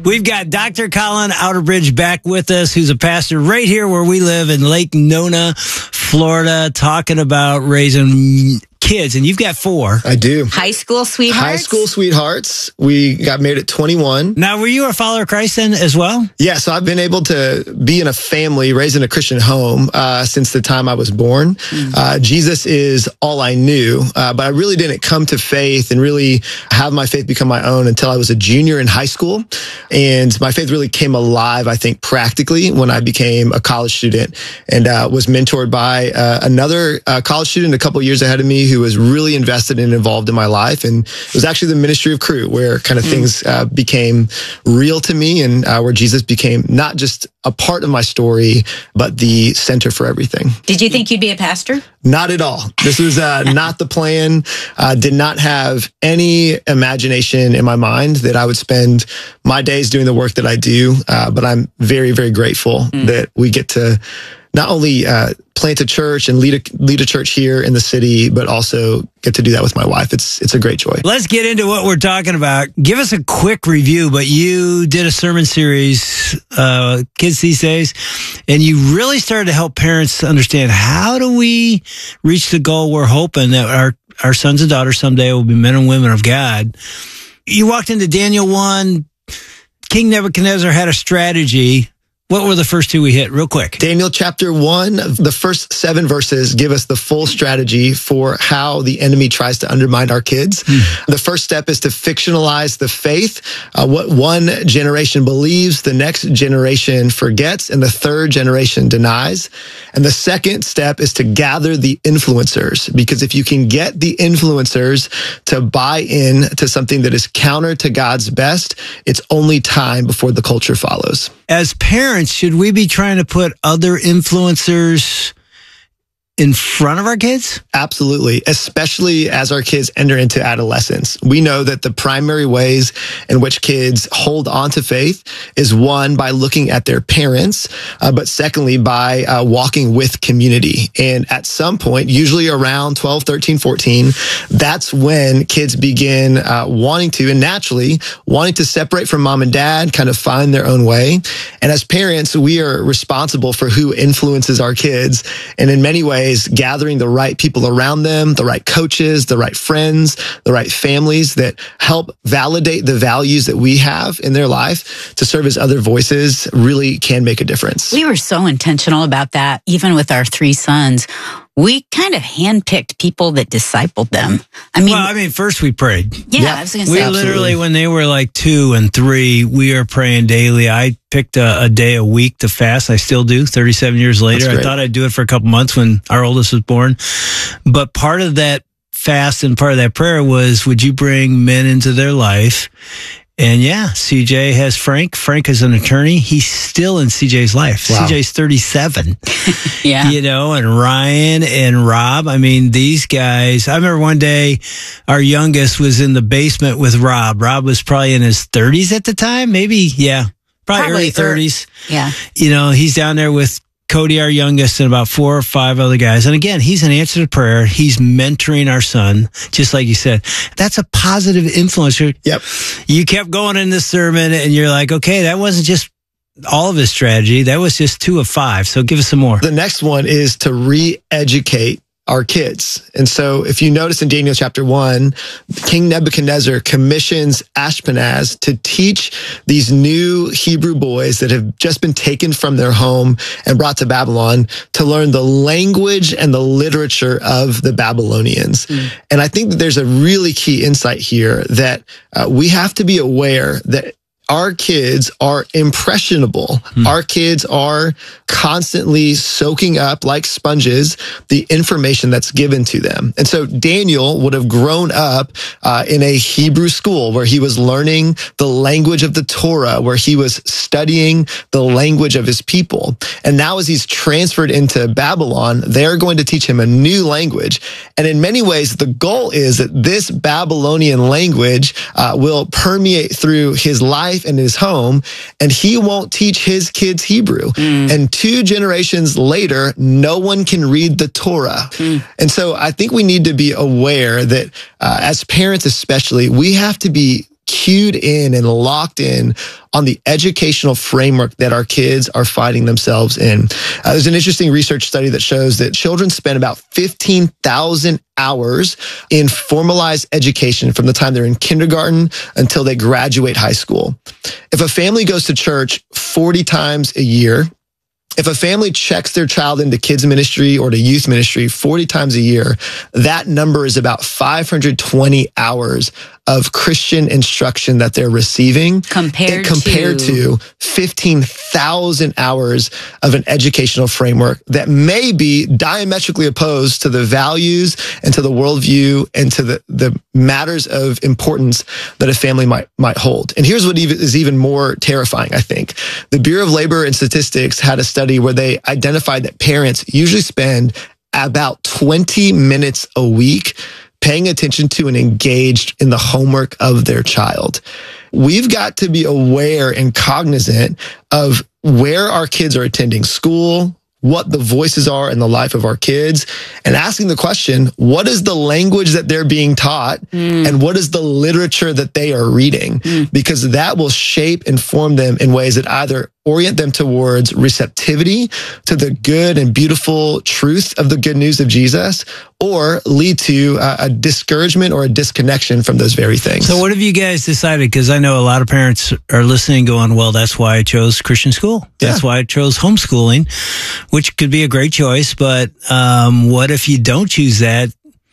We've got Dr. Colin Outerbridge back with us, who's a pastor right here where we live in Lake Nona, Florida, talking about raising kids, and you've got 4. I do. High school sweethearts? High school sweethearts. We got married at 21. Now, were you a follower of Christ then as well? Yeah, so I've been able to be in a family, raised in a Christian home since the time I was born. Jesus is all I knew, but I really didn't come to faith and really have my faith become my own until I was a junior in high school. And my faith really came alive, I think, practically when I became a college student and was mentored by another college student a couple years ahead of me who was really invested and involved in my life. And it was actually the ministry of Cru where kind of things became real to me and where Jesus became not just a part of my story, but the center for everything. Did you think you'd be a pastor? Not at all. This was not the plan. Did not have any imagination in my mind that I would spend my days doing the work that I do. But I'm very, very grateful that we get to not only plant a church and lead a church here in the city, but also get to do that with my wife. It's a great joy. Let's get into what we're talking about. Give us a quick review, but you did a sermon series, Kids These Days, and you really started to help parents understand how do we reach the goal we're hoping that our sons and daughters someday will be men and women of God. You walked into Daniel 1. King Nebuchadnezzar had a strategy. What were the first 2 we hit real quick? Daniel chapter 1, the first 7 verses give us the full strategy for how the enemy tries to undermine our kids. The first step is to fictionalize the faith. What one generation believes, the next generation forgets, and the third generation denies. And the second step is to gather the influencers, because if you can get the influencers to buy in to something that is counter to God's best, it's only time before the culture follows. As parents, should we be trying to put other influencers in front of our kids? Absolutely, especially as our kids enter into adolescence. We know that the primary ways in which kids hold on to faith is, one, by looking at their parents, but secondly, by walking with community. And at some point, usually around 12, 13, 14, that's when kids begin wanting to, and naturally, wanting to separate from mom and dad, kind of find their own way. And as parents, we are responsible for who influences our kids. And in many ways, gathering the right people around them, the right coaches, the right friends, the right families that help validate the values that we have in their life to serve as other voices really can make a difference. We were so intentional about that, even with our 3 sons. We kind of handpicked people that discipled them. I mean, first we prayed. Yeah, I was going to say. We literally, when they were like 2 and 3, we are praying daily. I picked a day a week to fast. I still do, 37 years later. I thought I'd do it for a couple months when our oldest was born. But part of that fast and part of that prayer was, would you bring men into their life? And yeah, CJ has Frank. Frank is an attorney. He's still in CJ's life. Wow. CJ's 37. Yeah. You know, and Ryan and Rob. I mean, these guys. I remember one day our youngest was in the basement with Rob. Rob was probably in his 30s at the time. Maybe, yeah. Probably early 30s. Yeah. You know, he's down there with Cody, our youngest, and about 4 or 5 other guys. And again, he's an answer to prayer. He's mentoring our son, just like you said. That's a positive influencer. Yep. You kept going in this sermon and you're like, okay, that wasn't just all of his strategy. That was just 2 of 5. So give us some more. The next one is to re-educate our kids. And so if you notice in Daniel chapter 1, King Nebuchadnezzar commissions Ashpenaz to teach these new Hebrew boys that have just been taken from their home and brought to Babylon to learn the language and the literature of the Babylonians. And I think that there's a really key insight here that we have to be aware that our kids are impressionable. Our kids are constantly soaking up like sponges the information that's given to them. And so Daniel would have grown up in a Hebrew school where he was learning the language of the Torah, where he was studying the language of his people. And now as he's transferred into Babylon, they're going to teach him a new language. And in many ways, the goal is that this Babylonian language will permeate through his life and his home, and he won't teach his kids Hebrew. And 2 generations later, no one can read the Torah. And so I think we need to be aware that as parents especially, we have to be cued in and locked in on the educational framework that our kids are finding themselves in. There's an interesting research study that shows that children spend about 15,000 hours in formalized education from the time they're in kindergarten until they graduate high school. If a family goes to church 40 times a year, if a family checks their child into kids ministry or to youth ministry 40 times a year, that number is about 520 hours of Christian instruction that they're receiving compared to 15,000 hours of an educational framework that may be diametrically opposed to the values and to the worldview and to the matters of importance that a family might hold. And here's what is even more terrifying, I think. The Bureau of Labor and Statistics had a study where they identified that parents usually spend about 20 minutes a week paying attention to and engaged in the homework of their child. We've got to be aware and cognizant of where our kids are attending school, what the voices are in the life of our kids, and asking the question, what is the language that they're being taught and what is the literature that they are reading? Because that will shape and form them in ways that either orient them towards receptivity to the good and beautiful truth of the good news of Jesus, or lead to a discouragement or a disconnection from those very things. So what have you guys decided? Because I know a lot of parents are listening going, well, that's why I chose Christian school. That's why I chose homeschooling, which could be a great choice. But what if you don't choose that?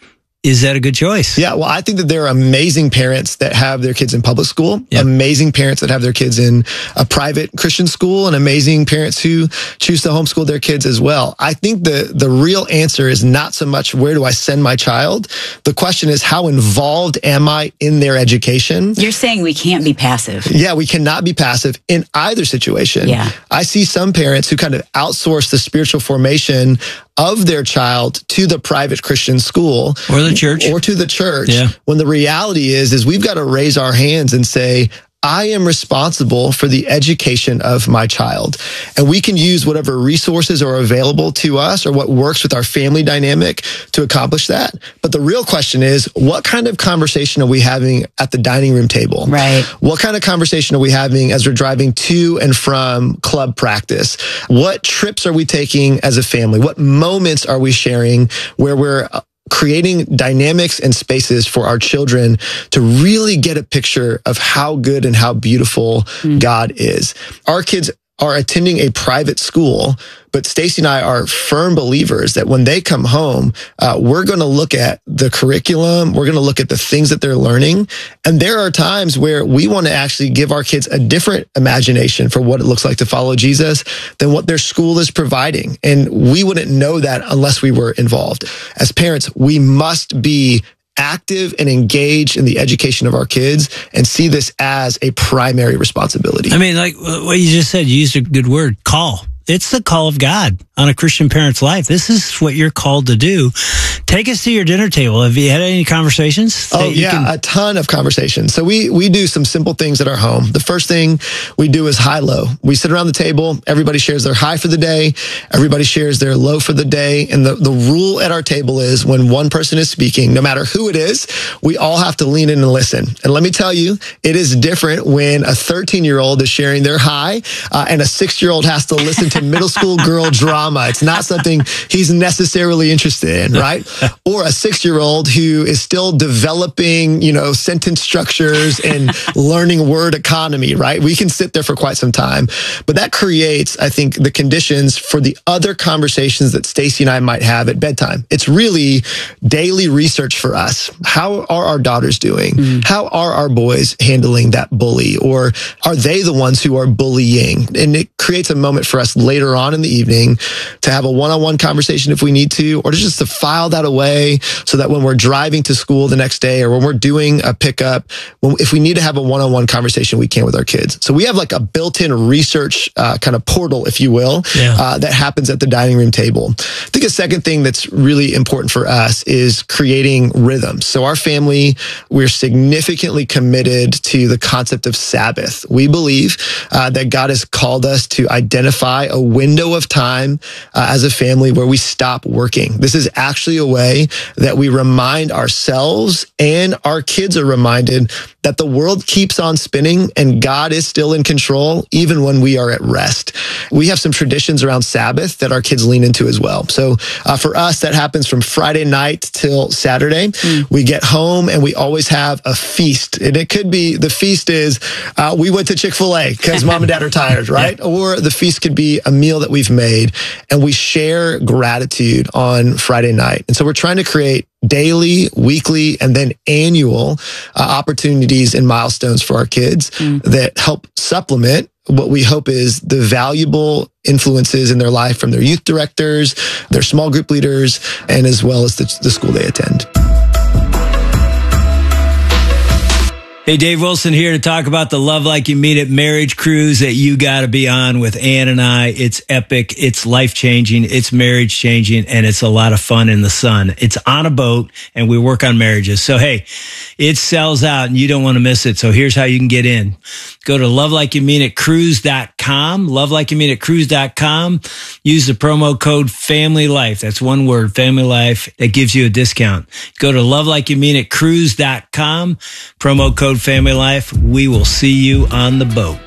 Is that a good choice? Yeah, well, I think that there are amazing parents that have their kids in public school, amazing parents that have their kids in a private Christian school, and amazing parents who choose to homeschool their kids as well. I think the real answer is not so much where do I send my child? The question is, how involved am I in their education? You're saying we can't be passive. Yeah, we cannot be passive in either situation. Yeah. I see some parents who kind of outsource the spiritual formation of their child to the private Christian school or the church or to the church. When the reality is we've got to raise our hands and say, I am responsible for the education of my child. And we can use whatever resources are available to us or what works with our family dynamic to accomplish that. But the real question is, what kind of conversation are we having at the dining room table? Right. What kind of conversation are we having as we're driving to and from club practice? What trips are we taking as a family? What moments are we sharing where we're creating dynamics and spaces for our children to really get a picture of how good and how beautiful God is? Our kids are attending a private school, but Stacy and I are firm believers that when they come home, we're going to look at the curriculum. We're going to look at the things that they're learning. And there are times where we want to actually give our kids a different imagination for what it looks like to follow Jesus than what their school is providing. And we wouldn't know that unless we were involved. As parents, we must be active and engaged in the education of our kids and see this as a primary responsibility. I mean, like what you just said, you used a good word, call. It's the call of God on a Christian parent's life. This is what you're called to do. Take us to your dinner table. Have you had any conversations? A ton of conversations. So we do some simple things at our home. The first thing we do is high-low. We sit around the table. Everybody shares their high for the day. Everybody shares their low for the day. And the rule at our table is when one person is speaking, no matter who it is, we all have to lean in and listen. And let me tell you, it is different when a 13-year-old is sharing their high and a 6-year-old has to listen to middle school girl drama. It's not something he's necessarily interested in, right? Or a 6-year-old who is still developing, sentence structures and learning word economy, right? We can sit there for quite some time, but that creates, I think, the conditions for the other conversations that Stacy and I might have at bedtime. It's really daily research for us. How are our daughters doing? How are our boys handling that bully? Or are they the ones who are bullying? And it creates a moment for us later on in the evening to have a one-on-one conversation if we need to, or just to file that away so that when we're driving to school the next day or when we're doing a pickup, if we need to have a one-on-one conversation, we can with our kids. So we have like a built-in research kind of portal, if you will, that happens at the dining room table. I think a second thing that's really important for us is creating rhythms. So our family, we're significantly committed to the concept of Sabbath. We believe that God has called us to identify a window of time as a family where we stop working. This is actually a way that we remind ourselves and our kids are reminded that the world keeps on spinning and God is still in control, even when we are at rest. We have some traditions around Sabbath that our kids lean into as well. So for us, that happens from Friday night till Saturday. We get home and we always have a feast. And it could be, the feast is, we went to Chick-fil-A because mom and dad are tired, right? Yeah. Or the feast could be a meal that we've made and we share gratitude on Friday night. And so we're trying to create daily, weekly, and then annual opportunities and milestones for our kids that help supplement what we hope is the valuable influences in their life from their youth directors, their small group leaders, and as well as the school they attend. Hey, Dave Wilson here to talk about the Love Like You Mean It marriage cruise that you got to be on with Ann and I. It's epic. It's life-changing. It's marriage-changing. And it's a lot of fun in the sun. It's on a boat and we work on marriages. So, hey, it sells out and you don't want to miss it. So here's how you can get in. Go to lovelikeyoummeanitcruise.com, lovelikeyoummeanitcruise.com. Use the promo code FAMILYLIFE. That's one word, FAMILYLIFE. That gives you a discount. Go to lovelikeyoummeanitcruise.com, promo code FAMILYLIFE. We will see you on the boat.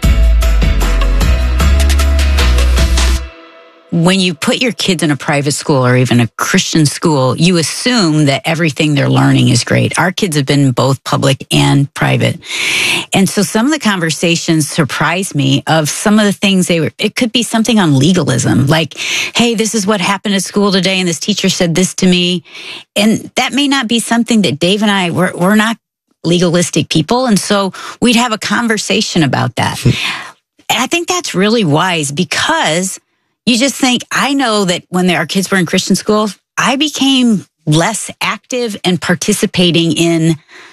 When you put your kids in a private school or even a Christian school, you assume that everything they're learning is great. Our kids have been both public and private. And so some of the conversations surprised me of some of the things it could be something on legalism, like, hey, this is what happened at school today and this teacher said this to me. And that may not be something that Dave and I, we're not legalistic people. And so we'd have a conversation about that. And I think that's really wise because you just think, I know that when our kids were in Christian school, I became less active and participating in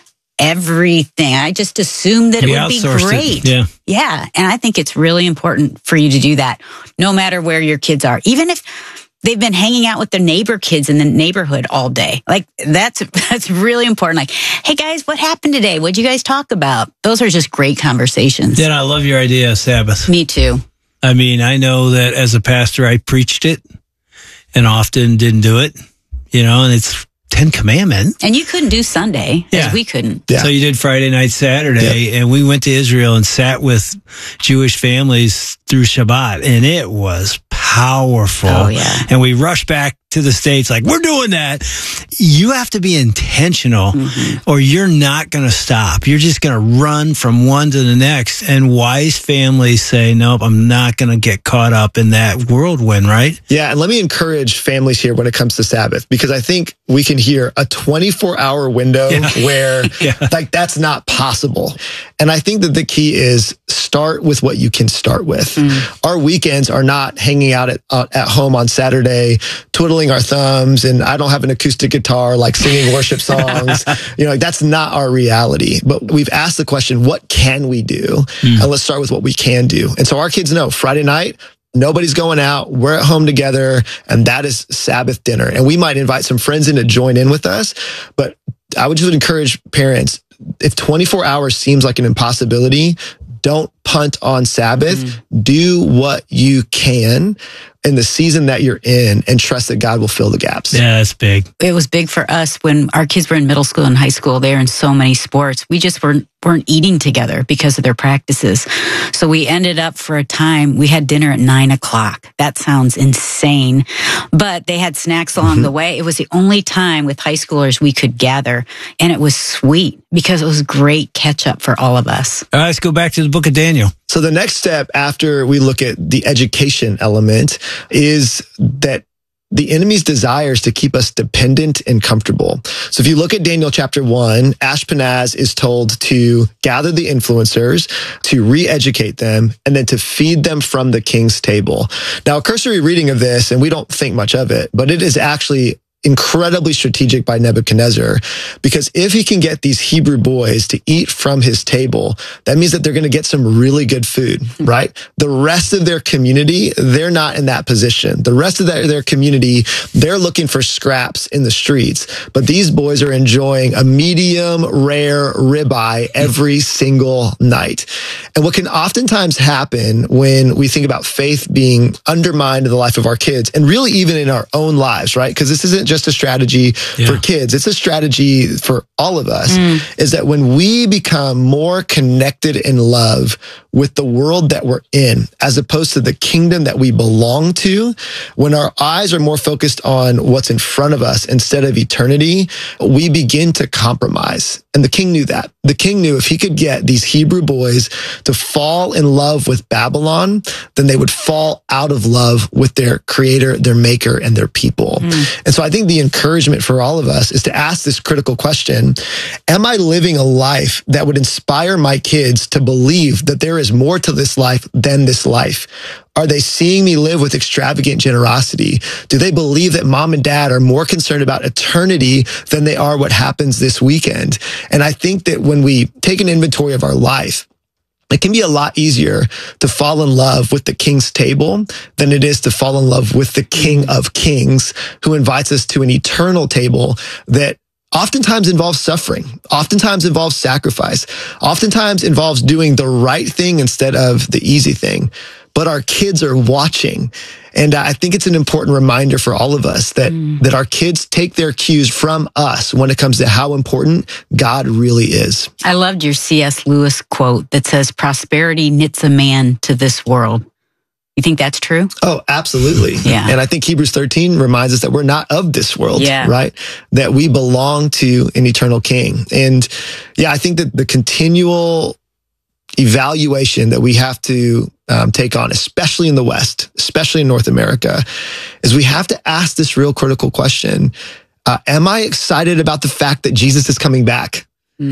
everything. I just assumed that it would be great. Yeah. And I think it's really important for you to do that, no matter where your kids are. Even if they've been hanging out with the neighbor kids in the neighborhood all day. Like, that's really important. Like, hey, guys, what happened today? What'd you guys talk about? Those are just great conversations. Yeah, I love your idea of Sabbath. Me too. I mean, I know that as a pastor, I preached it and often didn't do it, and it's 10 Commandments. And you couldn't do Sunday, as we couldn't. Yeah. So you did Friday night, Saturday, and we went to Israel and sat with Jewish families through Shabbat, and it was powerful. Oh, yeah. And we rushed back to the States like, we're doing that. You have to be intentional or you're not going to stop. You're just going to run from one to the next. And wise families say, nope, I'm not going to get caught up in that whirlwind, right? Yeah. And let me encourage families here when it comes to Sabbath, because I think we can hear a 24-hour window where like that's not possible. And I think that the key is start with what you can start with. Our weekends are not hanging out at home on Saturday, twiddling our thumbs, and I don't have an acoustic guitar, like singing worship songs. Like that's not our reality. But we've asked the question, what can we do? And let's start with what we can do. And so our kids know Friday night, nobody's going out. We're at home together, and that is Sabbath dinner. And we might invite some friends in to join in with us. But I would just encourage parents, if 24 hours seems like an impossibility, don't punt on Sabbath. Do what you can in the season that you're in and trust that God will fill the gaps. Yeah, that's big. It was big for us when our kids were in middle school and high school. They were in so many sports. We just weren't eating together because of their practices. So we ended up for a time, we had dinner at 9:00. That sounds insane, but they had snacks along the way. It was the only time with high schoolers we could gather, and it was sweet because it was great catch up for all of us. All right, let's go back to the book of Daniel. So the next step after we look at the education element is that the enemy's desire is to keep us dependent and comfortable. So if you look at Daniel chapter 1, Ashpenaz is told to gather the influencers, to re-educate them, and then to feed them from the king's table. Now, a cursory reading of this, and we don't think much of it, but it is actually incredibly strategic by Nebuchadnezzar, because if he can get these Hebrew boys to eat from his table, that means that they're going to get some really good food, right? The rest of their community, they're not in that position. The rest of their community, they're looking for scraps in the streets, but these boys are enjoying a medium rare ribeye every single night. And what can oftentimes happen when we think about faith being undermined in the life of our kids, and really even in our own lives, right? Because this isn't just a strategy for kids. It's a strategy for all of us, is that when we become more connected in love with the world that we're in, as opposed to the kingdom that we belong to, when our eyes are more focused on what's in front of us instead of eternity, we begin to compromise. And the king knew that. The king knew if he could get these Hebrew boys to fall in love with Babylon, then they would fall out of love with their creator, their maker, and their people. And so I think the encouragement for all of us is to ask this critical question: am I living a life that would inspire my kids to believe that there is more to this life than this life? Are they seeing me live with extravagant generosity? Do they believe that mom and dad are more concerned about eternity than they are what happens this weekend? And I think that when we take an inventory of our life, it can be a lot easier to fall in love with the king's table than it is to fall in love with the King of Kings, who invites us to an eternal table that oftentimes involves suffering, oftentimes involves sacrifice, oftentimes involves doing the right thing instead of the easy thing. But our kids are watching. And I think it's an important reminder for all of us that our kids take their cues from us when it comes to how important God really is. I loved your C.S. Lewis quote that says, prosperity knits a man to this world. You think that's true? Oh, absolutely. Yeah. And I think Hebrews 13 reminds us that we're not of this world, right? That we belong to an eternal king. And yeah, I think that the continual evaluation that we have to take on, especially in the West, especially in North America, is we have to ask this real critical question. Am I excited about the fact that Jesus is coming back?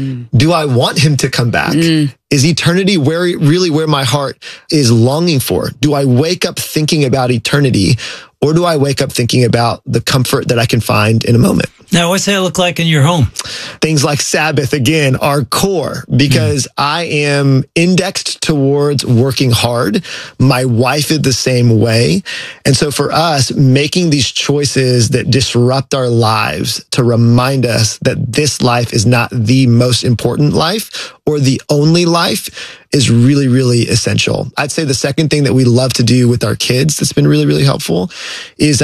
Do I want him to come back? Is eternity where my heart is longing for? Do I wake up thinking about eternity, or do I wake up thinking about the comfort that I can find in a moment? Now, what's that look like in your home? Things like Sabbath, again, are core because I am indexed towards working hard. My wife is the same way. And so for us, making these choices that disrupt our lives to remind us that this life is not the most important life or the only life is really, really essential. I'd say the second thing that we love to do with our kids that's been really, really helpful is,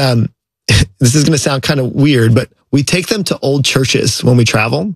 this is going to sound kind of weird, but we take them to old churches when we travel.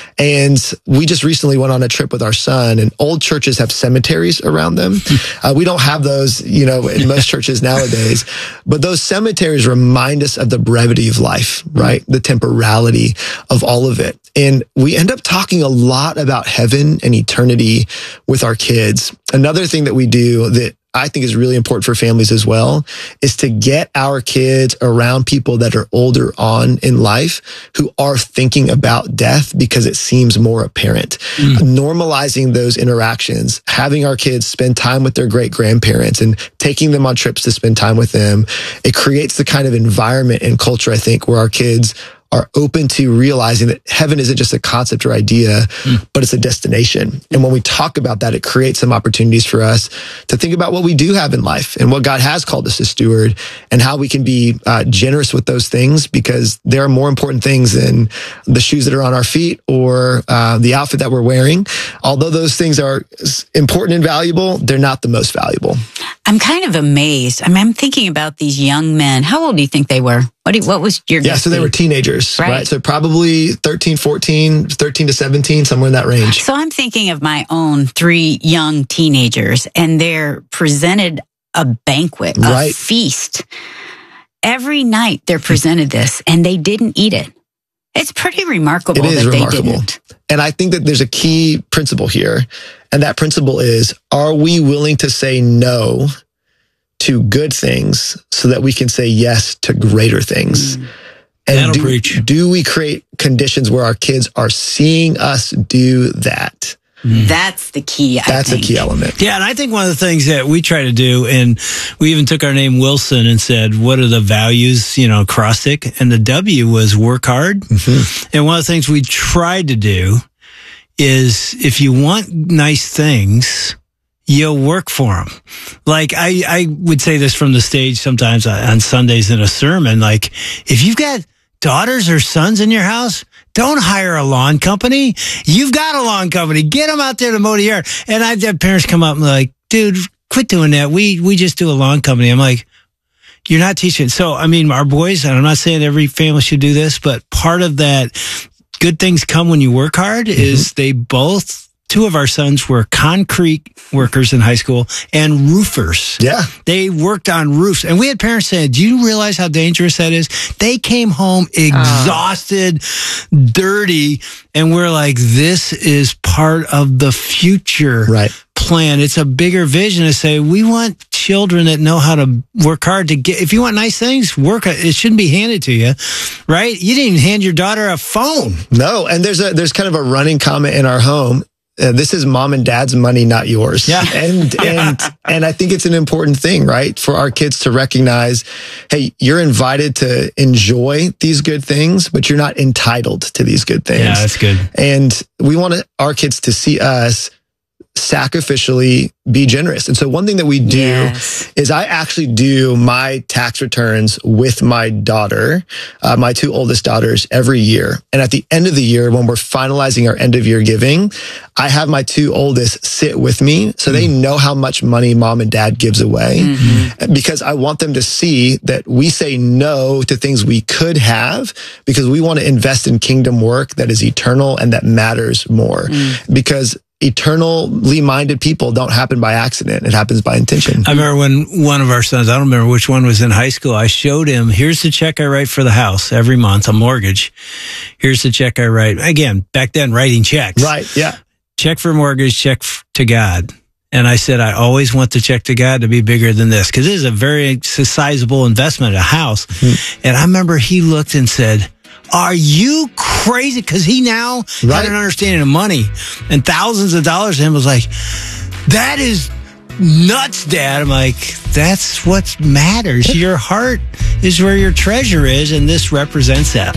And we just recently went on a trip with our son, and old churches have cemeteries around them. We don't have those, in most churches nowadays, but those cemeteries remind us of the brevity of life, right? The temporality of all of it. And we end up talking a lot about heaven and eternity with our kids. Another thing that we do that I think is really important for families as well is to get our kids around people that are older on in life who are thinking about death because it seems more apparent. Normalizing those interactions, having our kids spend time with their great grandparents and taking them on trips to spend time with them. It creates the kind of environment and culture, I think, where our kids are open to realizing that heaven isn't just a concept or idea, but it's a destination. And when we talk about that, it creates some opportunities for us to think about what we do have in life and what God has called us to steward and how we can be generous with those things, because there are more important things than the shoes that are on our feet or the outfit that we're wearing. Although those things are important and valuable, they're not the most valuable. I'm kind of amazed. I'm thinking about these young men. How old do you think they were? What was your guess? Yeah, so they were teenagers, right? So probably 13 to 17, somewhere in that range. So I'm thinking of my own 3 young teenagers, and they're presented a banquet, a feast. Every night they're presented this, and they didn't eat it. It's pretty remarkable they didn't. And I think that there's a key principle here, and that principle is, are we willing to say no to good things so that we can say yes to greater things? And do we create conditions where our kids are seeing us do that? That's the key, That's a key element. Yeah, and I think one of the things that we try to do, and we even took our name Wilson and said, what are the values, acrostic? And the W was work hard. And one of the things we tried to do is, if you want nice things, you'll work for them. Like I would say this from the stage sometimes on Sundays in a sermon, like, if you've got daughters or sons in your house, Don't hire a lawn company. You've got a lawn company. Get them out there to mow the yard. And I've had parents come up and like, dude, quit doing that. We just do a lawn company. I'm like, you're not teaching. So, I mean, our boys, and I'm not saying every family should do this, but part of that good things come when you work hard is two of our sons were concrete workers in high school and roofers. Yeah. They worked on roofs. And we had parents saying, do you realize how dangerous that is? They came home exhausted, dirty, and we're like, this is part of the future plan. It's a bigger vision to say, we want children that know how to work hard to get, if you want nice things, it shouldn't be handed to you, right? You didn't even hand your daughter a phone. No. And there's kind of a running comment in our home. This is mom and dad's money, not yours. Yeah. And I think it's an important thing, right? For our kids to recognize, hey, you're invited to enjoy these good things, but you're not entitled to these good things. Yeah, that's good. And we want our kids to see us sacrificially be generous. And so one thing that we do is I actually do my tax returns with my daughter, my two oldest daughters, every year. And at the end of the year, when we're finalizing our end of year giving, I have my two oldest sit with me so they know how much money mom and dad gives away, because I want them to see that we say no to things we could have because we want to invest in kingdom work that is eternal and that matters more. Because eternally minded people don't happen by accident. It happens by intention. I remember when one of our sons, I don't remember which one was in high school, I showed him, here's the check I write for the house every month, a mortgage. Here's the check I write. Again, back then, writing checks. Right, yeah. Check for mortgage, check to God. And I said, I always want the check to God to be bigger than this, because this is a very sizable investment, a house. And I remember he looked and said, are you crazy? Because he now had an understanding of money, and thousands of dollars to him was like, that is nuts, Dad. I'm like, that's what matters. Your heart is where your treasure is, and this represents that.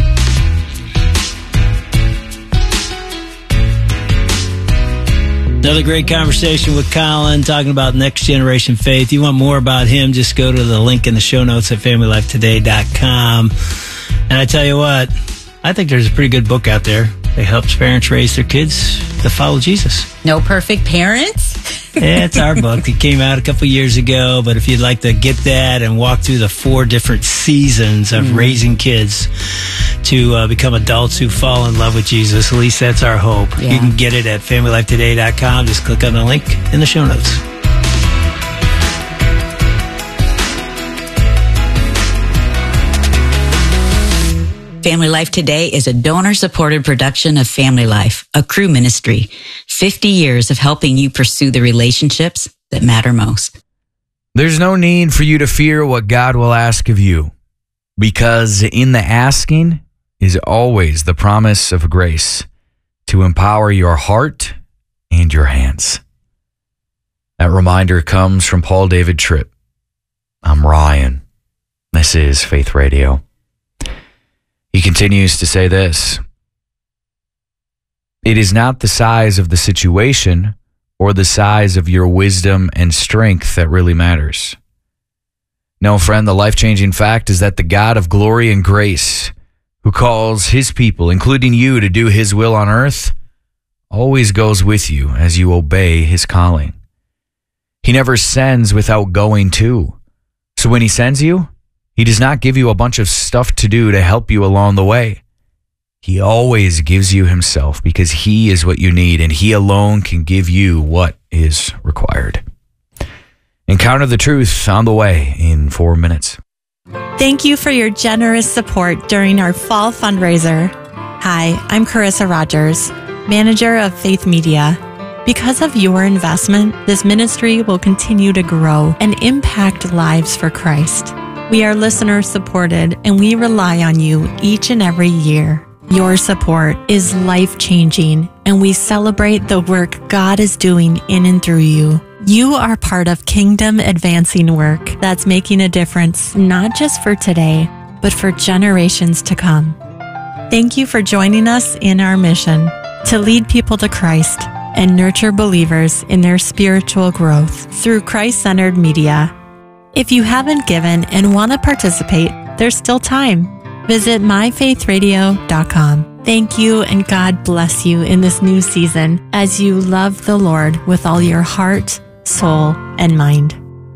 Another great conversation with Colin, talking about next generation faith. You want more about him, just go to the link in the show notes at familylifetoday.com. And I tell you what, I think there's a pretty good book out there that helps parents raise their kids to follow Jesus. No Perfect Parents? Yeah, it's our book. It came out a couple years ago, but if you'd like to get that and walk through the 4 different seasons of raising kids to become adults who fall in love with Jesus, at least that's our hope. Yeah. You can get it at familylifetoday.com. Just click on the link in the show notes. Family Life Today is a donor-supported production of Family Life, a Cru ministry. 50 years of helping you pursue the relationships that matter most. There's no need for you to fear what God will ask of you, because in the asking is always the promise of grace to empower your heart and your hands. That reminder comes from Paul David Tripp. I'm Ryan. This is Faith Radio. He continues to say this: it is not the size of the situation or the size of your wisdom and strength that really matters. No, friend, the life-changing fact is that the God of glory and grace, who calls his people, including you, to do his will on earth, always goes with you as you obey his calling. He never sends without going to. So when he sends you, he does not give you a bunch of stuff to do to help you along the way. He always gives you himself, because he is what you need, and he alone can give you what is required. Encounter the truth on the way in 4 minutes. Thank you for your generous support during our fall fundraiser. Hi, I'm Carissa Rogers, manager of Faith Media. Because of your investment, this ministry will continue to grow and impact lives for Christ. We are listener supported, and we rely on you each and every year. Your support is life-changing, and we celebrate the work God is doing in and through you. You are part of kingdom advancing work that's making a difference, not just for today, but for generations to come. Thank you for joining us in our mission to lead people to Christ and nurture believers in their spiritual growth through Christ-centered media. If you haven't given and want to participate, there's still time. Visit myfaithradio.com. Thank you, and God bless you in this new season as you love the Lord with all your heart, soul, and mind.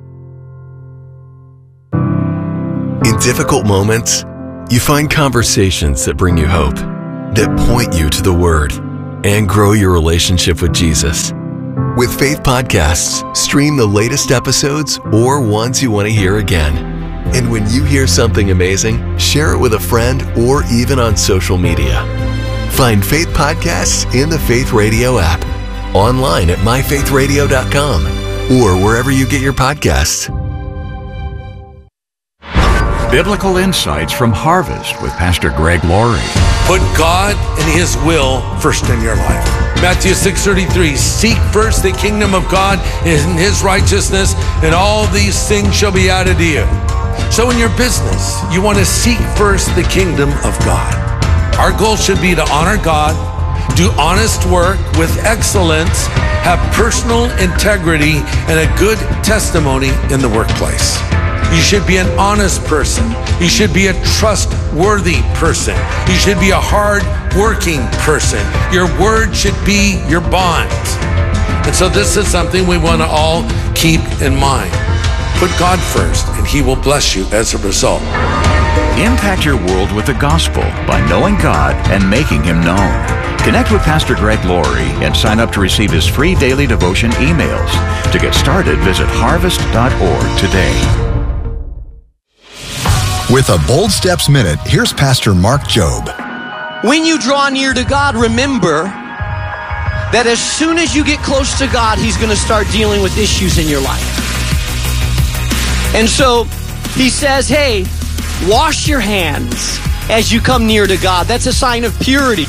In difficult moments, you find conversations that bring you hope, that point you to the Word, and grow your relationship with Jesus. With Faith Podcasts, stream the latest episodes or ones you want to hear again. And when you hear something amazing, share it with a friend or even on social media. Find Faith Podcasts in the Faith Radio app, online at myfaithradio.com, or wherever you get your podcasts. Biblical insights from Harvest with Pastor Greg Laurie. Put God and His will first in your life. Matthew 6:33, seek first the kingdom of God and His righteousness, and all these things shall be added to you. So in your business, you want to seek first the kingdom of God. Our goal should be to honor God, do honest work with excellence, have personal integrity, and a good testimony in the workplace. You should be an honest person. You should be a trustworthy person. You should be a hard-working person. Your word should be your bond. And so this is something we want to all keep in mind. Put God first, and He will bless you as a result. Impact your world with the gospel by knowing God and making Him known. Connect with Pastor Greg Laurie and sign up to receive his free daily devotion emails. To get started, visit harvest.org today. With a Bold Steps Minute, here's Pastor Mark Jobe. When you draw near to God, remember that as soon as you get close to God, He's going to start dealing with issues in your life. And so He says, hey, wash your hands as you come near to God. That's a sign of purity.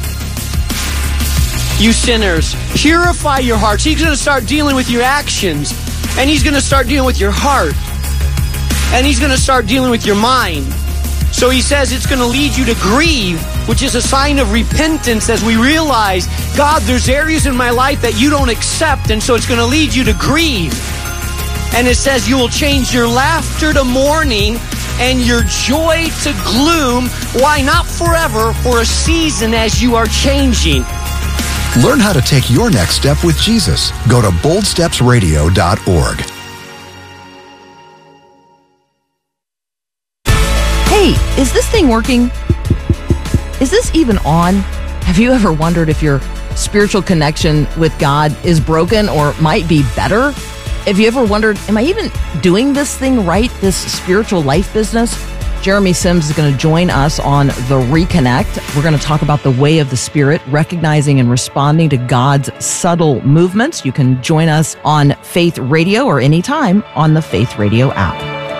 You sinners, purify your hearts. He's going to start dealing with your actions, and He's going to start dealing with your heart, and He's going to start dealing with your mind. So He says it's going to lead you to grieve, which is a sign of repentance as we realize, God, there's areas in my life that you don't accept, and so it's going to lead you to grieve. And it says you will change your laughter to mourning and your joy to gloom. Why? Not forever, for a season as you are changing. Learn how to take your next step with Jesus. Go to boldstepsradio.org. Hey, is this thing working? Is this even on? Have you ever wondered if your spiritual connection with God is broken or might be better? Have you ever wondered, am I even doing this thing right, this spiritual life business? Jeremy Sims is going to join us on The Reconnect. We're going to talk about the way of the Spirit, recognizing and responding to God's subtle movements. You can join us on Faith Radio or anytime on the Faith Radio app.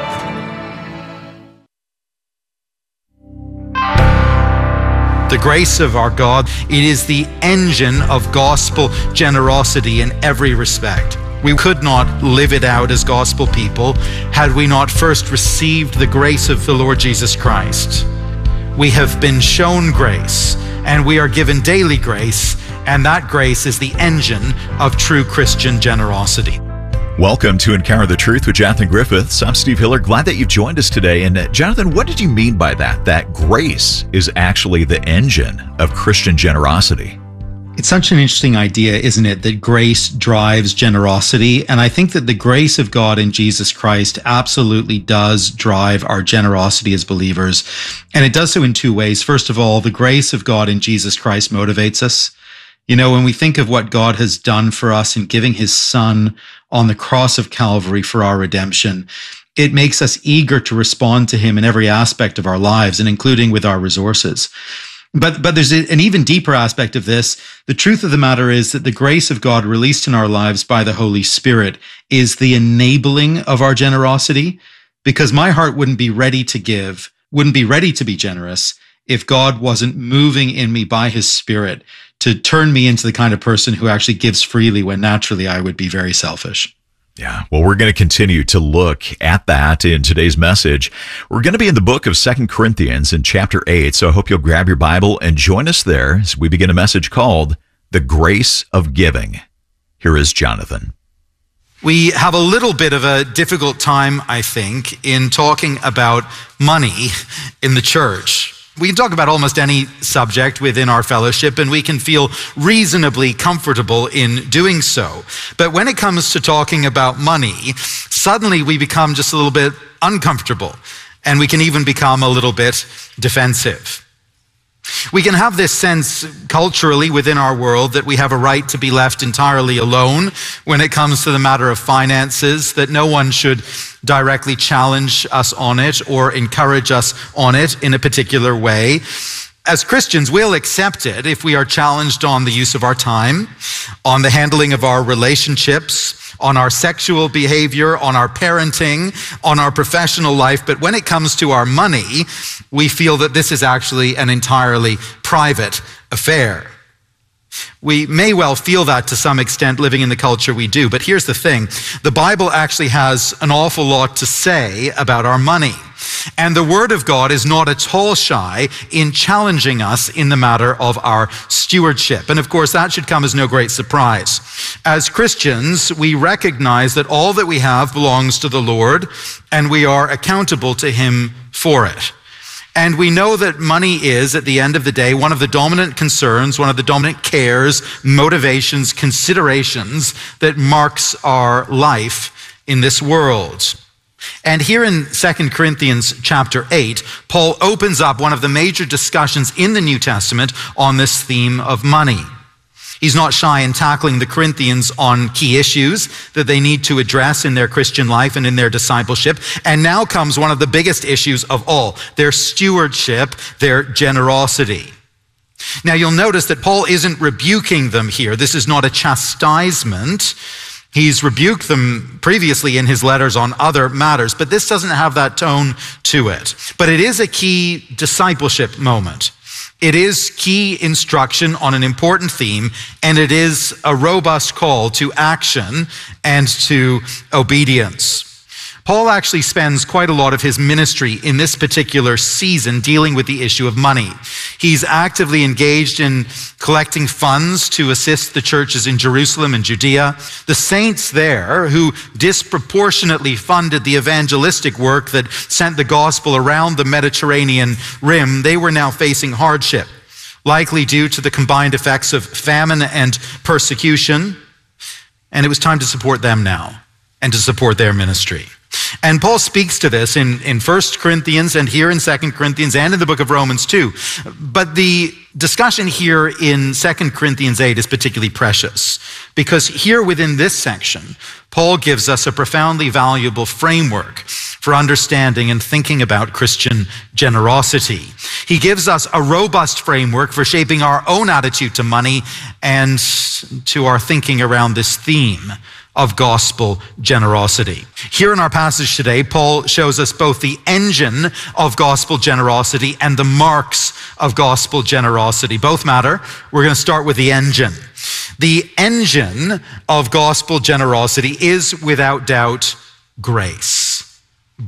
The grace of our God, it is the engine of gospel generosity in every respect. We could not live it out as gospel people had we not first received the grace of the Lord Jesus Christ. We have been shown grace, and we are given daily grace, and that grace is the engine of true Christian generosity. Welcome to Encounter the Truth with Jonathan Griffiths. I'm Steve Hiller. Glad that you've joined us today. And Jonathan, what did you mean by that? That grace is actually the engine of Christian generosity. It's such an interesting idea, isn't it, that grace drives generosity? And I think that the grace of God in Jesus Christ absolutely does drive our generosity as believers. And it does so in two ways. First of all, the grace of God in Jesus Christ motivates us. You know, when we think of what God has done for us in giving His Son on the cross of Calvary for our redemption, it makes us eager to respond to Him in every aspect of our lives, and including with our resources. But there's an even deeper aspect of this. The truth of the matter is that the grace of God released in our lives by the Holy Spirit is the enabling of our generosity, because my heart wouldn't be ready to give, wouldn't be ready to be generous if God wasn't moving in me by His Spirit to turn me into the kind of person who actually gives freely when naturally I would be very selfish. Yeah, well, we're going to continue to look at that in today's message. We're going to be in the book of 2 Corinthians in chapter 8, so I hope you'll grab your Bible and join us there as we begin a message called The Grace of Giving. Here is Jonathan. We have a little bit of a difficult time, I think, in talking about money in the church. We can talk about almost any subject within our fellowship, and we can feel reasonably comfortable in doing so. But when it comes to talking about money, suddenly we become just a little bit uncomfortable, and we can even become a little bit defensive. We can have this sense culturally within our world that we have a right to be left entirely alone when it comes to the matter of finances, that no one should directly challenge us on it or encourage us on it in a particular way. As Christians, we'll accept it if we are challenged on the use of our time, on the handling of our relationships, on our sexual behavior, on our parenting, on our professional life. But when it comes to our money, we feel that this is actually an entirely private affair. We may well feel that to some extent living in the culture we do, but here's the thing. The Bible actually has an awful lot to say about our money. And the Word of God is not at all shy in challenging us in the matter of our stewardship. And of course, that should come as no great surprise. As Christians, we recognize that all that we have belongs to the Lord, and we are accountable to Him for it. And we know that money is, at the end of the day, one of the dominant concerns, one of the dominant cares, motivations, considerations that marks our life in this world. And here in 2 Corinthians chapter 8, Paul opens up one of the major discussions in the New Testament on this theme of money. He's not shy in tackling the Corinthians on key issues that they need to address in their Christian life and in their discipleship. And now comes one of the biggest issues of all, their stewardship, their generosity. Now you'll notice that Paul isn't rebuking them here. This is not a chastisement. He's rebuked them previously in his letters on other matters, but this doesn't have that tone to it. But it is a key discipleship moment. It is key instruction on an important theme, and it is a robust call to action and to obedience. Paul actually spends quite a lot of his ministry in this particular season dealing with the issue of money. He's actively engaged in collecting funds to assist the churches in Jerusalem and Judea. The saints there who disproportionately funded the evangelistic work that sent the gospel around the Mediterranean rim, they were now facing hardship, likely due to the combined effects of famine and persecution. And it was time to support them now and to support their ministry. And Paul speaks to this in 1 Corinthians and here in 2 Corinthians and in the book of Romans too. But the discussion here in 2 Corinthians 8 is particularly precious because here within this section, Paul gives us a profoundly valuable framework for understanding and thinking about Christian generosity. He gives us a robust framework for shaping our own attitude to money and to our thinking around this theme of gospel generosity. Here in our passage today, Paul shows us both the engine of gospel generosity and the marks of gospel generosity. Both matter. We're going to start with the engine. The engine of gospel generosity is without doubt grace.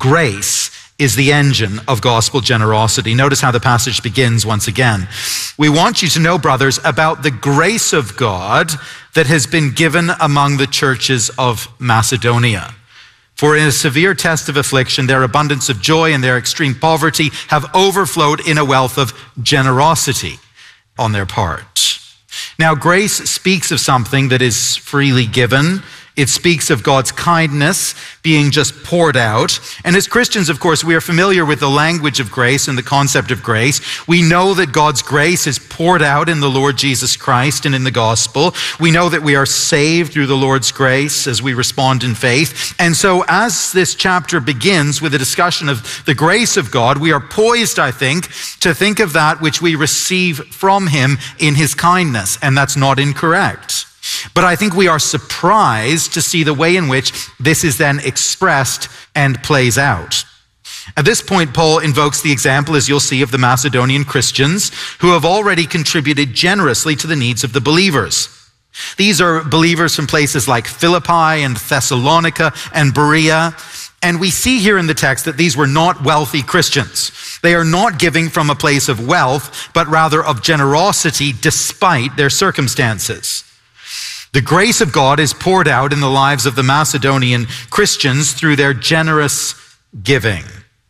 Grace is the engine of gospel generosity. Notice how the passage begins once again. We want you to know, brothers, about the grace of God that has been given among the churches of Macedonia. For in a severe test of affliction, their abundance of joy and their extreme poverty have overflowed in a wealth of generosity on their part. Now, grace speaks of something that is freely given. It speaks of God's kindness being just poured out. And as Christians, of course, we are familiar with the language of grace and the concept of grace. We know that God's grace is poured out in the Lord Jesus Christ and in the gospel. We know that we are saved through the Lord's grace as we respond in faith. And so as this chapter begins with a discussion of the grace of God, we are poised, I think, to think of that which we receive from Him in His kindness. And that's not incorrect. But I think we are surprised to see the way in which this is then expressed and plays out. At this point, Paul invokes the example, as you'll see, of the Macedonian Christians who have already contributed generously to the needs of the believers. These are believers from places like Philippi and Thessalonica and Berea. And we see here in the text that these were not wealthy Christians. They are not giving from a place of wealth, but rather of generosity despite their circumstances. The grace of God is poured out in the lives of the Macedonian Christians through their generous giving.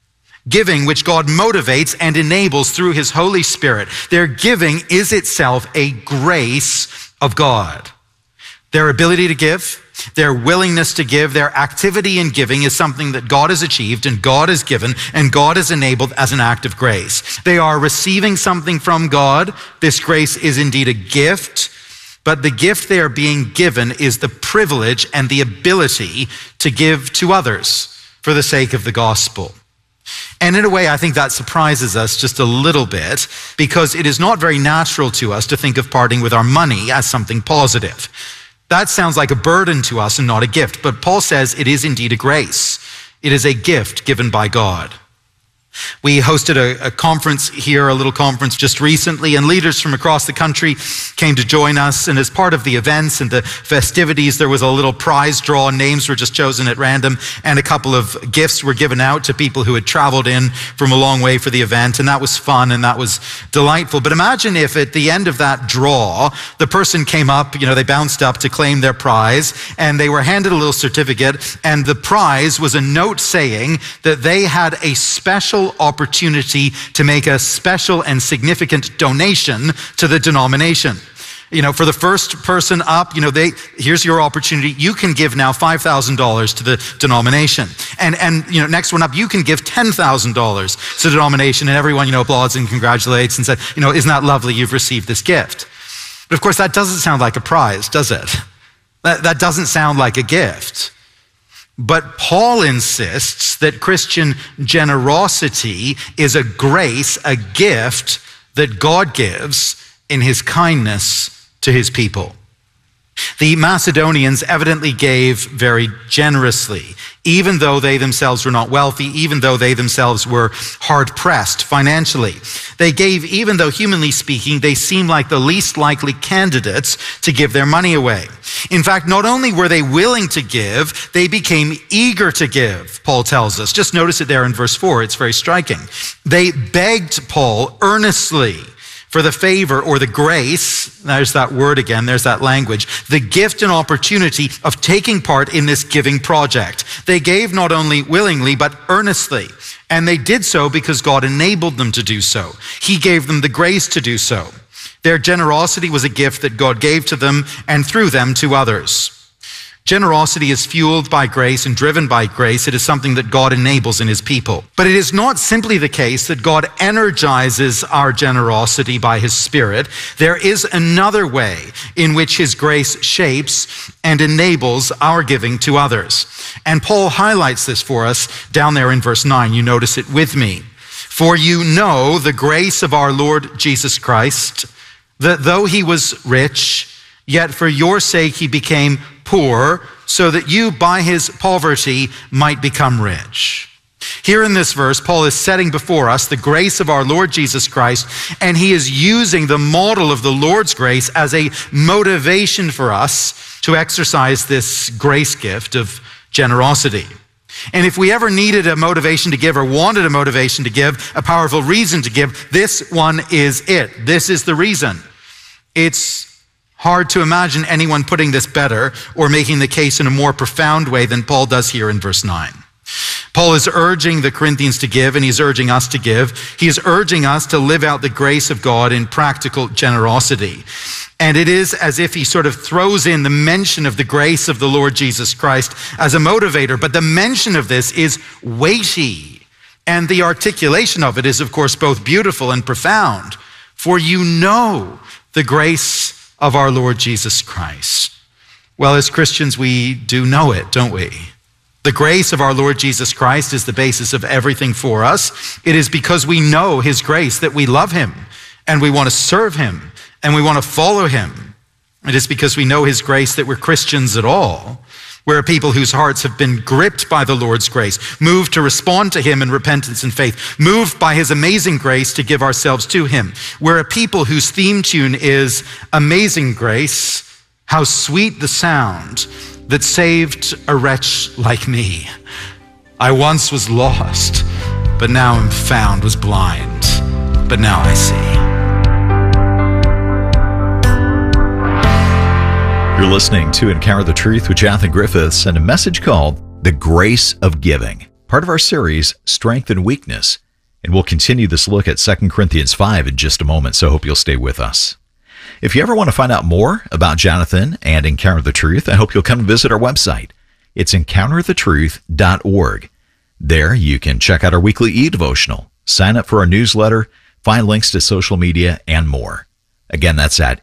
Giving, which God motivates and enables through his Holy Spirit. Their giving is itself a grace of God. Their ability to give, their willingness to give, their activity in giving is something that God has achieved and God has given and God has enabled as an act of grace. They are receiving something from God. This grace is indeed a gift, but the gift they are being given is the privilege and the ability to give to others for the sake of the gospel. And in a way, I think that surprises us just a little bit because it is not very natural to us to think of parting with our money as something positive. That sounds like a burden to us and not a gift. But Paul says it is indeed a grace. It is a gift given by God. We hosted a conference here, a little conference just recently, and leaders from across the country came to join us. And as part of the events and the festivities, there was a little prize draw. Names were just chosen at random, and a couple of gifts were given out to people who had traveled in from a long way for the event. And that was fun and that was delightful. But imagine if at the end of that draw, the person came up, they bounced up to claim their prize, and they were handed a little certificate, and the prize was a note saying that they had a special opportunity to make a special and significant donation to the denomination. For the first person up, here's your opportunity. You can give now $5,000 to the denomination. And next one up, you can give $10,000 to the denomination, and everyone, applauds and congratulates and said, isn't that lovely? You've received this gift. But of course, that doesn't sound like a prize, does it? That doesn't sound like a gift. But Paul insists that Christian generosity is a grace, a gift that God gives in his kindness to his people. The Macedonians evidently gave very generously, even though they themselves were not wealthy, even though they themselves were hard-pressed financially. They gave, even though humanly speaking, they seemed like the least likely candidates to give their money away. In fact, not only were they willing to give, they became eager to give, Paul tells us. Just notice it there in verse 4. It's very striking. They begged Paul earnestly for the favor or the grace, there's that word again, there's that language, the gift and opportunity of taking part in this giving project. They gave not only willingly, but earnestly. And they did so because God enabled them to do so. He gave them the grace to do so. Their generosity was a gift that God gave to them and through them to others. Generosity is fueled by grace and driven by grace. It is something that God enables in his people. But it is not simply the case that God energizes our generosity by his Spirit. There is another way in which his grace shapes and enables our giving to others. And Paul highlights this for us down there in verse 9. You notice it with me. For you know the grace of our Lord Jesus Christ, that though he was rich, yet for your sake he became poor, so that you by his poverty might become rich. Here in this verse, Paul is setting before us the grace of our Lord Jesus Christ, and he is using the model of the Lord's grace as a motivation for us to exercise this grace gift of generosity. And if we ever needed a motivation to give or wanted a motivation to give, a powerful reason to give, this one is it. This is the reason. It's hard to imagine anyone putting this better or making the case in a more profound way than Paul does here in verse 9. Paul is urging the Corinthians to give, and he's urging us to give. He is urging us to live out the grace of God in practical generosity. And it is as if he sort of throws in the mention of the grace of the Lord Jesus Christ as a motivator. But the mention of this is weighty, and the articulation of it is, of course, both beautiful and profound. For you know the grace of our Lord Jesus Christ. Well, as Christians, we do know it, don't we? The grace of our Lord Jesus Christ is the basis of everything for us. It is because we know his grace that we love him and we want to serve him and we want to follow him. It is because we know his grace that we're Christians at all. We're a people whose hearts have been gripped by the Lord's grace, moved to respond to him in repentance and faith, moved by his amazing grace to give ourselves to him. We're a people whose theme tune is Amazing Grace, how sweet the sound that saved a wretch like me. I once was lost, but now am found, was blind, but now I see. You're listening to Encounter the Truth with Jonathan Griffiths and a message called The Grace of Giving. part of our series, Strength and Weakness. And we'll continue this look at 2 Corinthians 5 in just a moment, so I hope you'll stay with us. If you ever want to find out more about Jonathan and Encounter the Truth, I hope you'll come visit our website. It's encounterthetruth.org. There you can check out our weekly e-devotional, sign up for our newsletter, find links to social media, and more. Again, that's at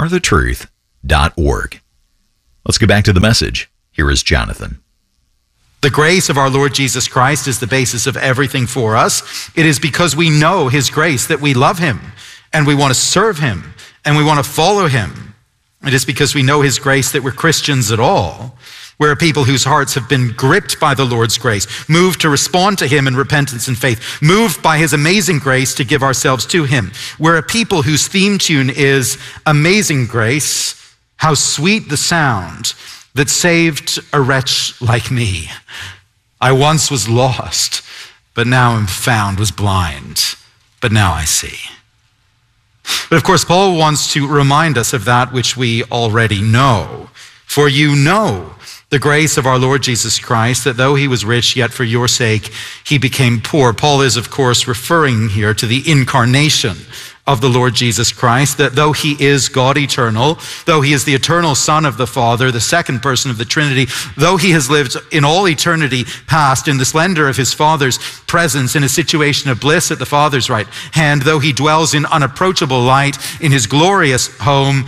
encounterthetruth.org. Let's get back to the message. Here is Jonathan. The grace of our Lord Jesus Christ is the basis of everything for us. It is because we know his grace that we love him and we want to serve him and we want to follow him. It is because we know his grace that we're Christians at all. We're a people whose hearts have been gripped by the Lord's grace, moved to respond to him in repentance and faith, moved by his amazing grace to give ourselves to him. We're a people whose theme tune is Amazing Grace, how sweet the sound that saved a wretch like me. I once was lost, but now am found, was blind, but now I see. But of course, Paul wants to remind us of that which we already know. For you know the grace of our Lord Jesus Christ, that though he was rich, yet for your sake he became poor. Paul is, of course, referring here to the incarnation of the Lord Jesus Christ, that though he is God eternal, though he is the eternal Son of the Father, the second person of the Trinity, though he has lived in all eternity past in the splendor of his Father's presence, in a situation of bliss at the Father's right hand, though he dwells in unapproachable light in his glorious home,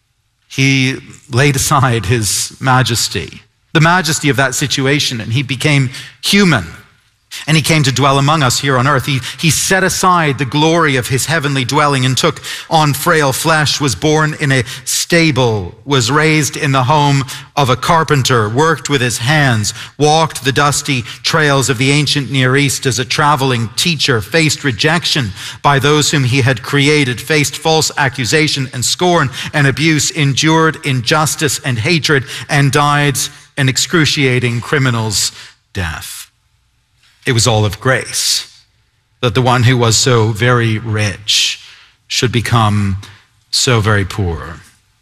he laid aside his majesty, the majesty of that situation, and he became human. And he came to dwell among us here on earth. He set aside the glory of his heavenly dwelling and took on frail flesh, was born in a stable, was raised in the home of a carpenter, worked with his hands, walked the dusty trails of the ancient Near East as a traveling teacher, faced rejection by those whom he had created, faced false accusation and scorn and abuse, endured injustice and hatred, and died an excruciating criminal's death. It was all of grace that the one who was so very rich should become so very poor.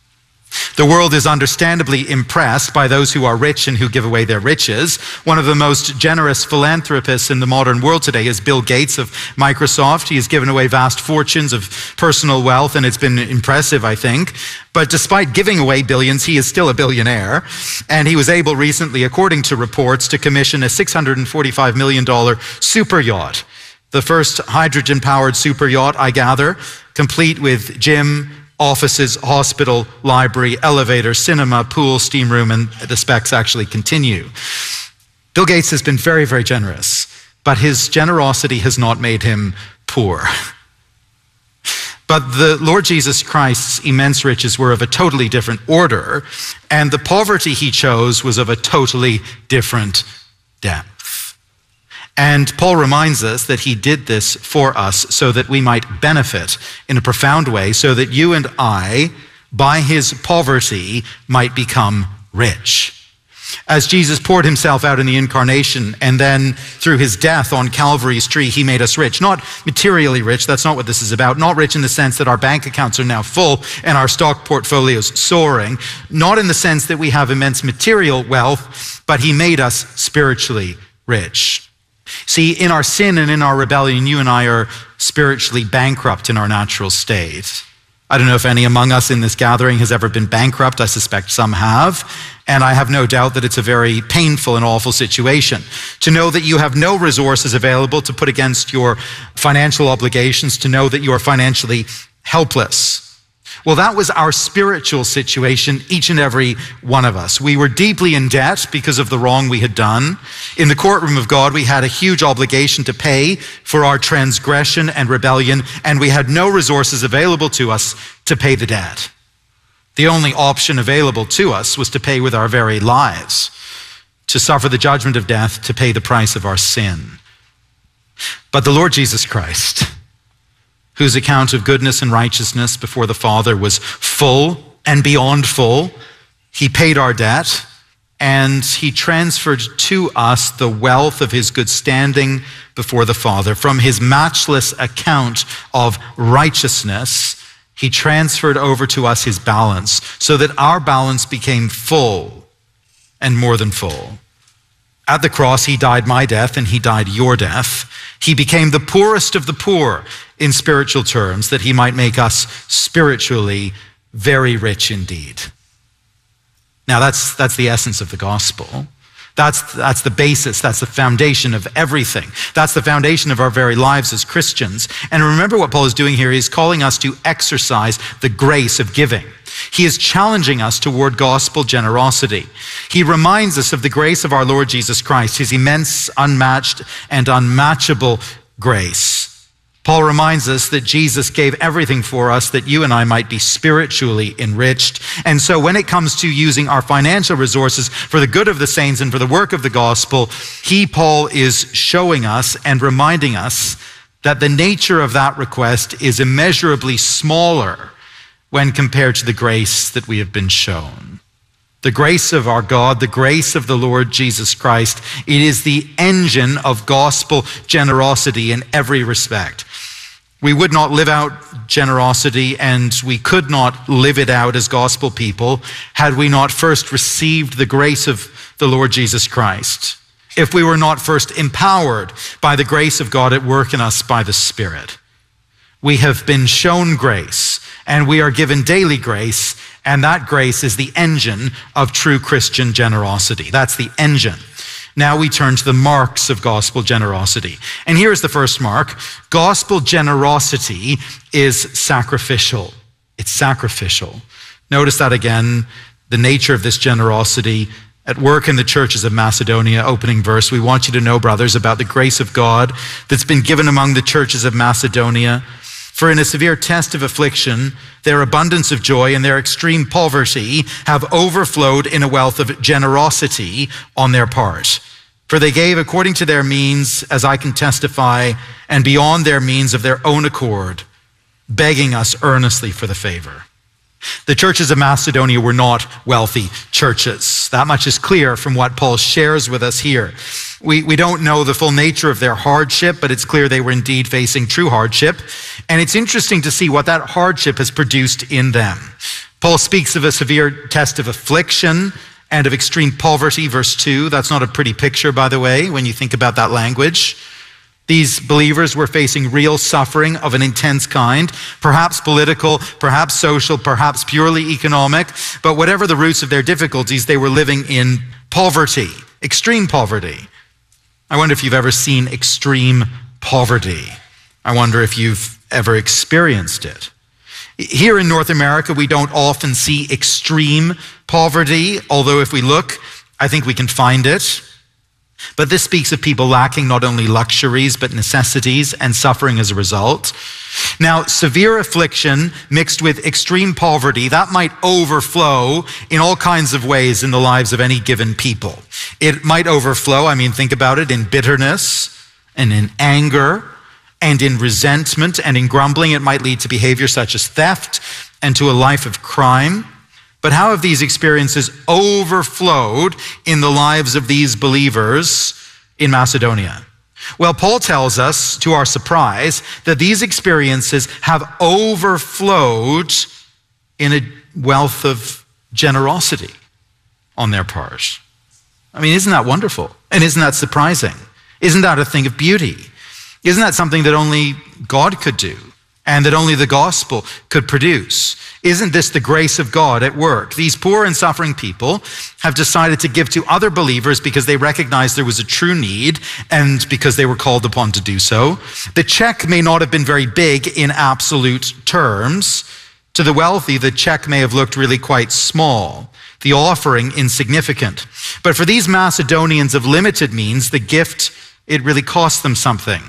The world is understandably impressed by those who are rich and who give away their riches. One of the most generous philanthropists in the modern world today is Bill Gates of Microsoft. He has given away vast fortunes of personal wealth, and it's been impressive, I think. But despite giving away billions, he is still a billionaire. And he was able recently, according to reports, to commission a $645 million super yacht. The first hydrogen-powered super yacht, I gather, complete with gym, offices, hospital, library, elevator, cinema, pool, steam room, and the specs actually continue. Bill Gates has been very, very generous, but his generosity has not made him poor. But the Lord Jesus Christ's immense riches were of a totally different order, and the poverty he chose was of a totally different depth. And Paul reminds us that he did this for us so that we might benefit in a profound way, so that you and I, by his poverty, might become rich. As Jesus poured himself out in the incarnation, and then through his death on Calvary's tree, he made us rich. Not materially rich, that's not what this is about. Not rich in the sense that our bank accounts are now full and our stock portfolios soaring. Not in the sense that we have immense material wealth, but he made us spiritually rich. See, in our sin and in our rebellion, you and I are spiritually bankrupt in our natural state. I don't know if any among us in this gathering has ever been bankrupt. I suspect some have. And I have no doubt that it's a very painful and awful situation to know that you have no resources available to put against your financial obligations, to know that you are financially helpless. Well, that was our spiritual situation, each and every one of us. We were deeply in debt because of the wrong we had done. In the courtroom of God, we had a huge obligation to pay for our transgression and rebellion, and we had no resources available to us to pay the debt. The only option available to us was to pay with our very lives, to suffer the judgment of death, to pay the price of our sin. But the Lord Jesus Christ, whose account of goodness and righteousness before the Father was full and beyond full, he paid our debt, and he transferred to us the wealth of his good standing before the Father. From his matchless account of righteousness, he transferred over to us his balance, so that our balance became full and more than full. At the cross, he died my death and he died your death. He became the poorest of the poor in spiritual terms, that he might make us spiritually very rich indeed. Now that's the essence of the gospel. That's the basis, that's the foundation of everything. That's the foundation of our very lives as Christians. And remember what Paul is doing here. He's calling us to exercise the grace of giving. He is challenging us toward gospel generosity. He reminds us of the grace of our Lord Jesus Christ, his immense, unmatched, and unmatchable grace. Paul reminds us that Jesus gave everything for us that you and I might be spiritually enriched. And so when it comes to using our financial resources for the good of the saints and for the work of the gospel, Paul is showing us and reminding us that the nature of that request is immeasurably smaller when compared to the grace that we have been shown. The grace of our God, the grace of the Lord Jesus Christ, it is the engine of gospel generosity in every respect. We would not live out generosity, and we could not live it out as gospel people had we not first received the grace of the Lord Jesus Christ. If we were not first empowered by the grace of God at work in us by the Spirit. We have been shown grace, and we are given daily grace, and that grace is the engine of true Christian generosity. That's the engine. Now we turn to the marks of gospel generosity. And here's the first mark. Gospel generosity is sacrificial. It's sacrificial. Notice that again, the nature of this generosity at work in the churches of Macedonia, opening verse. We want you to know, brothers, about the grace of God that's been given among the churches of Macedonia. For in a severe test of affliction, their abundance of joy and their extreme poverty have overflowed in a wealth of generosity on their part. For they gave according to their means, as I can testify, and beyond their means of their own accord, begging us earnestly for the favor. The churches of Macedonia were not wealthy churches. That much is clear from what Paul shares with us here. We don't know the full nature of their hardship, but it's clear they were indeed facing true hardship. And it's interesting to see what that hardship has produced in them. Paul speaks of a severe test of affliction and of extreme poverty, verse 2. That's not a pretty picture, by the way, when you think about that language. These believers were facing real suffering of an intense kind, perhaps political, perhaps social, perhaps purely economic, but whatever the roots of their difficulties, they were living in poverty, extreme poverty. I wonder if you've ever seen extreme poverty. I wonder if you've ever experienced it. Here in North America, we don't often see extreme poverty, although if we look, I think we can find it. But this speaks of people lacking not only luxuries, but necessities and suffering as a result. Now, severe affliction mixed with extreme poverty, that might overflow in all kinds of ways in the lives of any given people. It might overflow, think about it, in bitterness and in anger and in resentment and in grumbling. It might lead to behavior such as theft and to a life of crime. But how have these experiences overflowed in the lives of these believers in Macedonia? Well, Paul tells us, to our surprise, that these experiences have overflowed in a wealth of generosity on their part. Isn't that wonderful? And isn't that surprising? Isn't that a thing of beauty? Isn't that something that only God could do and that only the gospel could produce? Isn't this the grace of God at work? These poor and suffering people have decided to give to other believers because they recognized there was a true need and because they were called upon to do so. The check may not have been very big in absolute terms. To the wealthy, the check may have looked really quite small, the offering insignificant. But for these Macedonians of limited means, the gift, it really cost them something.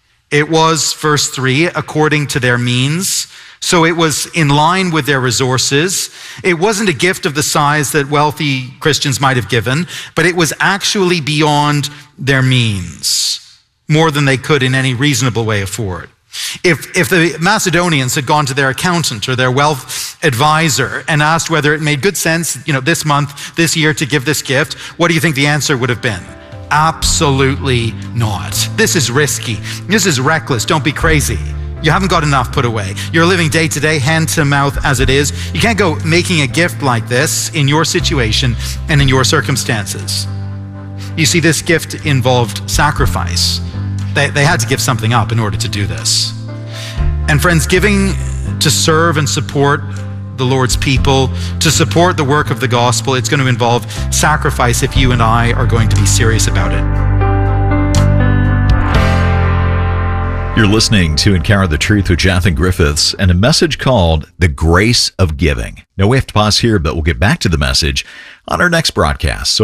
It was, verse 3, according to their means. So it was in line with their resources. It wasn't a gift of the size that wealthy Christians might have given, but it was actually beyond their means, more than they could in any reasonable way afford. If the Macedonians had gone to their accountant or their wealth advisor and asked whether it made good sense, this month, this year to give this gift, what do you think the answer would have been? Absolutely not. This is risky. This is reckless. Don't be crazy. You haven't got enough put away. You're living day to day, hand to mouth as it is. You can't go making a gift like this in your situation and in your circumstances. You see, this gift involved sacrifice. They had to give something up in order to do this. And friends, giving to serve and support the Lord's people, to support the work of the gospel, it's going to involve sacrifice if you and I are going to be serious about it. You're listening to Encounter the Truth with Jonathan Griffiths and a message called The Grace of Giving. Now we have to pause here, but we'll get back to the message on our next broadcast. So